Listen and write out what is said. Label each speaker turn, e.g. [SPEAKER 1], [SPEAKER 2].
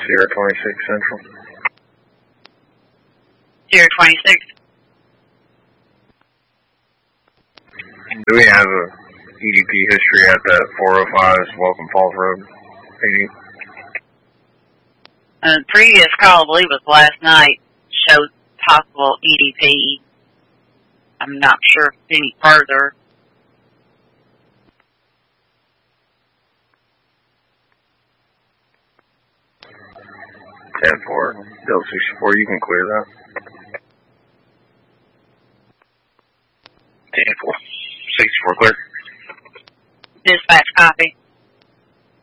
[SPEAKER 1] Sierra 26 Central.
[SPEAKER 2] Sierra 26.
[SPEAKER 1] Do we have a EDP history at that 405's Welcome Falls Road?
[SPEAKER 2] The previous call, I believe, was last night, showed possible EDP. I'm not sure if it's any further.
[SPEAKER 1] Delta 64, you can clear that.